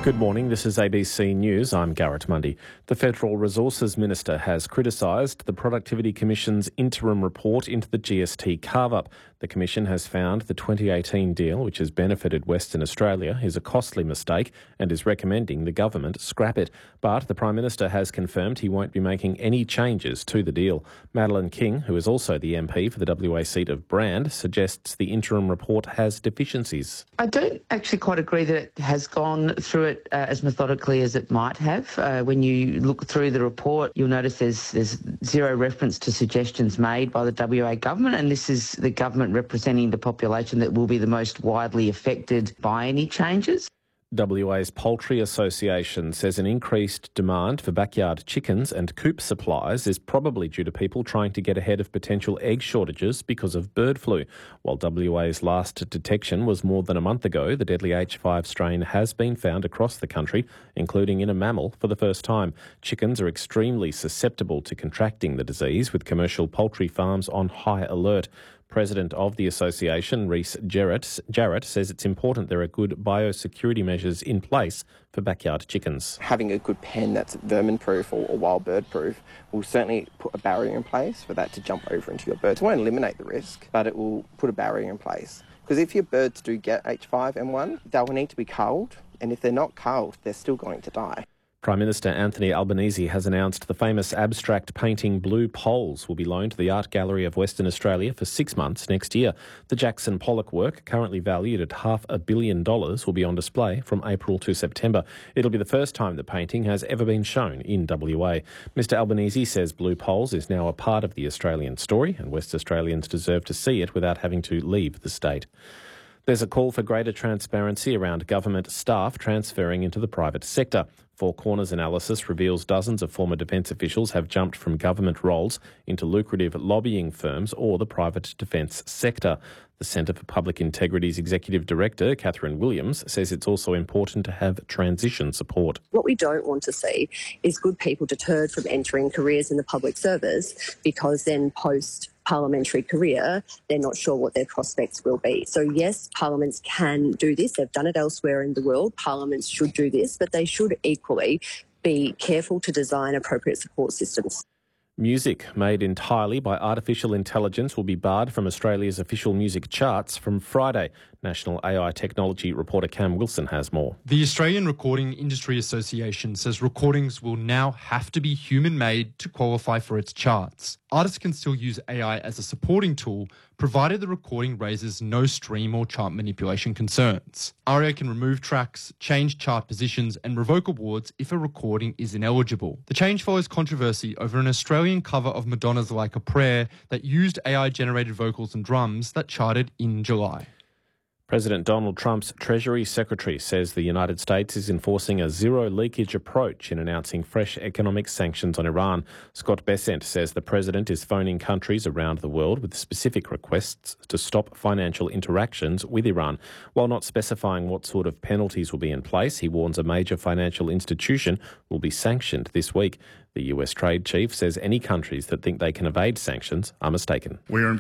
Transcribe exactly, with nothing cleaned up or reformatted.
Good morning, this is A B C News. I'm Garrett Mundy. The Federal Resources Minister has criticised the Productivity Commission's interim report into the G S T carve-up. The Commission has found the twenty eighteen deal, which has benefited Western Australia, is a costly mistake and is recommending the government scrap it. But the Prime Minister has confirmed he won't be making any changes to the deal. Madeleine King, who is also the M P for the W A seat of Brand, suggests the interim report has deficiencies. I don't actually quite agree that it has gone through it uh, as methodically as it might have. Uh, when you look through the report, you'll notice there's, there's zero reference to suggestions made by the W A government, and this is the government representing the population that will be the most widely affected by any changes. W A's Poultry Association says an increased demand for backyard chickens and coop supplies is probably due to people trying to get ahead of potential egg shortages because of bird flu. While W A's last detection was more than a month ago, the deadly H five strain has been found across the country, including in a mammal for the first time. Chickens are extremely susceptible to contracting the disease, with commercial poultry farms on high alert. President of the association, Rhys Jarrett, Jarrett, says it's important there are good biosecurity measures in place for backyard chickens. Having a good pen that's vermin-proof or, or wild bird-proof will certainly put a barrier in place for that to jump over into your birds. It won't eliminate the risk, but it will put a barrier in place. Because if your birds do get H five N one, they'll need to be culled, and if they're not culled, they're still going to die. Prime Minister Anthony Albanese has announced the famous abstract painting Blue Poles will be loaned to the Art Gallery of Western Australia for six months next year. The Jackson Pollock work, currently valued at half a billion dollars, will be on display from April to September. It'll be the first time the painting has ever been shown in W A. Mister Albanese says Blue Poles is now a part of the Australian story, and West Australians deserve to see it without having to leave the state. There's a call for greater transparency around government staff transferring into the private sector. Four Corners analysis reveals dozens of former defence officials have jumped from government roles into lucrative lobbying firms or the private defence sector. The Centre for Public Integrity's Executive Director, Catherine Williams, says it's also important to have transition support. What we don't want to see is good people deterred from entering careers in the public service because then post parliamentary career, they're not sure what their prospects will be. So yes, parliaments can do this. They've done it elsewhere in the world. Parliaments should do this, but they should equally be careful to design appropriate support systems. Music made entirely by artificial intelligence will be barred from Australia's official music charts from Friday. National A I technology reporter Cam Wilson has more. The Australian Recording Industry Association says recordings will now have to be human-made to qualify for its charts. Artists can still use A I as a supporting tool, provided the recording raises no stream or chart manipulation concerns. A R I A can remove tracks, change chart positions and revoke awards if a recording is ineligible. The change follows controversy over an Australian cover of Madonna's Like a Prayer that used A I-generated vocals and drums that charted in July. President Donald Trump's Treasury Secretary says the United States is enforcing a zero-leakage approach in announcing fresh economic sanctions on Iran. Scott Bessent says the president is phoning countries around the world with specific requests to stop financial interactions with Iran. While not specifying what sort of penalties will be in place, he warns a major financial institution will be sanctioned this week. The U S trade chief says any countries that think they can evade sanctions are mistaken. We are